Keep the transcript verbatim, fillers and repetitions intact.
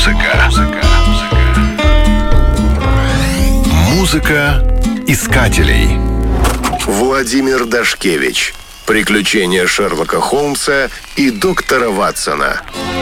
Музыка. Музыка искателей. Владимир Дашкевич. Приключения Шерлока Холмса и доктора Ватсона.